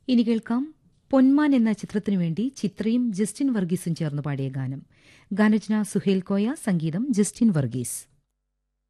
ഇനി കേൾക്കാം പൊന്മാൻ എന്ന ചിത്രത്തിനു വേണ്ടി ചിത്രയും ജസ്റ്റിൻ വർഗീസും ചേർന്ന് പാടിയ ഗാനം. ഗാനരചന സുഹേൽ കോയ, സംഗീതം ജസ്റ്റിൻ വർഗീസ്.